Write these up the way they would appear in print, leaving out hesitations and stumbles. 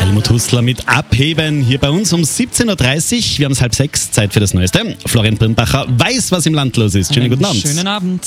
Helmut Hustler mit Abheben hier bei uns um 17.30 Uhr. Wir haben es 5:30, Zeit für das Neueste. Florian Birnbacher weiß, was im Land los ist. Schönen guten Abend. Schönen Abend.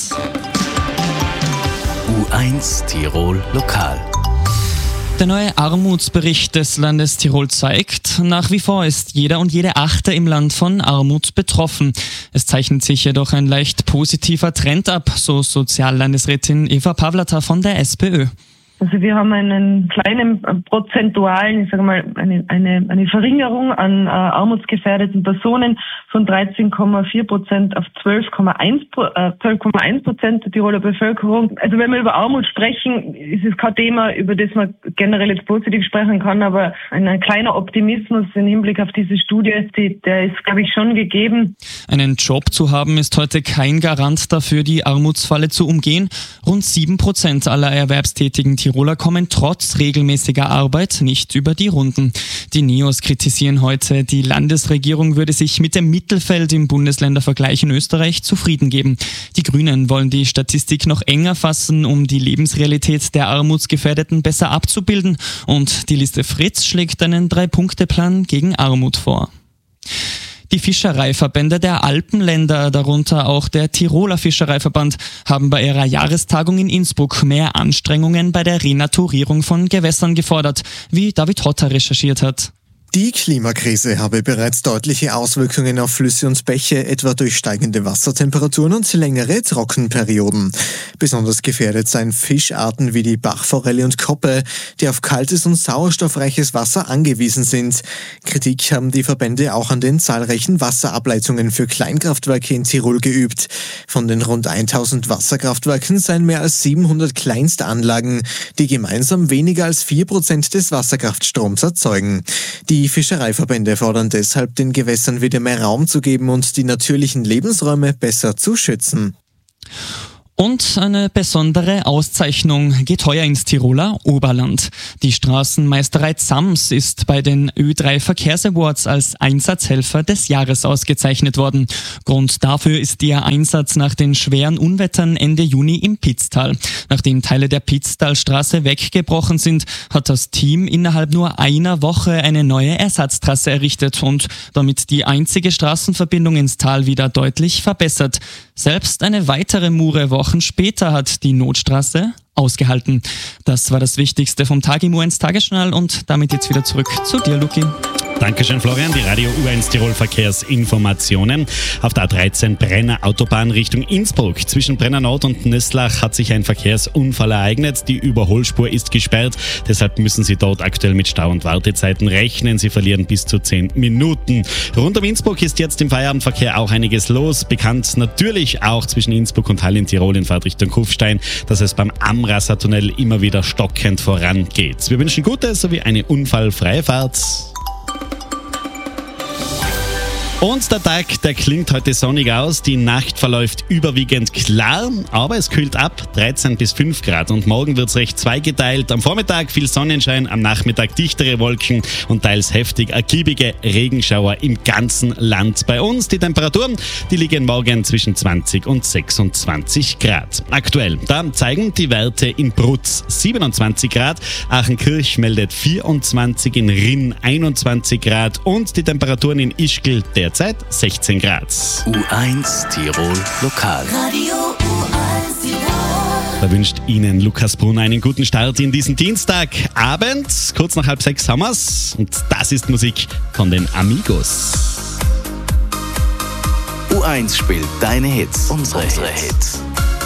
U1 Tirol Lokal. Der neue Armutsbericht des Landes Tirol zeigt, nach wie vor ist jeder und jede Achte im Land von Armut betroffen. Es zeichnet sich jedoch ein leicht positiver Trend ab, so Soziallandesrätin Eva Pawlata von der SPÖ. Also wir haben einen kleinen prozentualen, eine Verringerung an armutsgefährdeten Personen von 13,4% auf 12,1% der Tiroler Bevölkerung. Also wenn wir über Armut sprechen, ist es kein Thema, über das man generell jetzt positiv sprechen kann, aber ein kleiner Optimismus im Hinblick auf diese Studie, der ist, glaube ich, schon gegeben. Einen Job zu haben ist heute kein Garant dafür, die Armutsfalle zu umgehen. Rund 7% aller erwerbstätigen Tiroler kommen trotz regelmäßiger Arbeit nicht über die Runden. Die Neos kritisieren heute, die Landesregierung würde sich mit dem Mittelfeld im Bundesländervergleich in Österreich zufrieden geben. Die Grünen wollen die Statistik noch enger fassen, um die Lebensrealität der Armutsgefährdeten besser abzubilden. Und die Liste Fritz schlägt einen 3-Punkte-Plan gegen Armut vor. Die Fischereiverbände der Alpenländer, darunter auch der Tiroler Fischereiverband, haben bei ihrer Jahrestagung in Innsbruck mehr Anstrengungen bei der Renaturierung von Gewässern gefordert, wie David Hotter recherchiert hat. Die Klimakrise habe bereits deutliche Auswirkungen auf Flüsse und Bäche, etwa durch steigende Wassertemperaturen und längere Trockenperioden. Besonders gefährdet seien Fischarten wie die Bachforelle und Koppe, die auf kaltes und sauerstoffreiches Wasser angewiesen sind. Kritik haben die Verbände auch an den zahlreichen Wasserableitungen für Kleinkraftwerke in Tirol geübt. Von den rund 1000 Wasserkraftwerken seien mehr als 700 Kleinstanlagen, die gemeinsam weniger als 4% des Wasserkraftstroms erzeugen. Die Fischereiverbände fordern deshalb, den Gewässern wieder mehr Raum zu geben und die natürlichen Lebensräume besser zu schützen. Und eine besondere Auszeichnung geht heuer ins Tiroler Oberland. Die Straßenmeisterei Zams ist bei den Ö3 Verkehrsawards als Einsatzhelfer des Jahres ausgezeichnet worden. Grund dafür ist ihr Einsatz nach den schweren Unwettern Ende Juni im Pitztal. Nachdem Teile der Pitztalstraße weggebrochen sind, hat das Team innerhalb nur einer Woche eine neue Ersatztrasse errichtet und damit die einzige Straßenverbindung ins Tal wieder deutlich verbessert. Selbst eine weitere Mure Wochen später hat die Notstraße ausgehalten. Das war das Wichtigste vom Tag im U1 Tagesjournal und damit jetzt wieder zurück zu dir, Luki. Dankeschön, Florian. Die Radio U1 Tirol Verkehrsinformationen. Auf der A13 Brenner Autobahn Richtung Innsbruck. Zwischen Brenner Nord und Nöslach hat sich ein Verkehrsunfall ereignet. Die Überholspur ist gesperrt. Deshalb müssen Sie dort aktuell mit Stau- und Wartezeiten rechnen. Sie verlieren bis zu 10 Minuten. Rund um Innsbruck ist jetzt im Feierabendverkehr auch einiges los. Bekannt natürlich auch zwischen Innsbruck und Hall in Tirol in Fahrtrichtung Kufstein, dass es beim Amrasser-Tunnel immer wieder stockend vorangeht. Wir wünschen gute sowie eine unfallfreie Fahrt. Und der Tag, der klingt heute sonnig aus. Die Nacht verläuft überwiegend klar, aber es kühlt ab, 13 bis 5 Grad. Und morgen wird es recht zweigeteilt. Am Vormittag viel Sonnenschein, am Nachmittag dichtere Wolken und teils heftig ergiebige Regenschauer im ganzen Land. Bei uns die Temperaturen, die liegen morgen zwischen 20 und 26 Grad. Aktuell, da zeigen die Werte in Brutz 27 Grad, Aachenkirch meldet 24, in Rinn 21 Grad und die Temperaturen in Ischgl derzeit 16 Grad. U1 Tirol Lokal. Radio U1 Tirol. Da wünscht Ihnen Lukas Brunner einen guten Start in diesen Dienstagabend. Kurz nach 5:30 haben wir's. Und das ist Musik von den Amigos. U1 spielt deine Hits, unsere Hits.